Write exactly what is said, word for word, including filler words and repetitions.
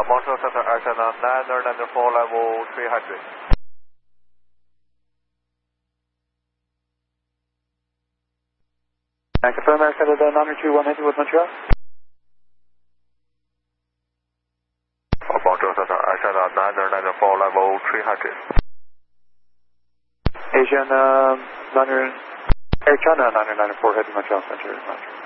uh, Montreal Center, Air China nine nine four, level three hundred. And confirm Air Canada nine two one eighty with Montreal. Uh, Montreal Center, Air China nine nine four, level three hundred. Asian uh, nine, Air China nine nine four heading Montreal Center.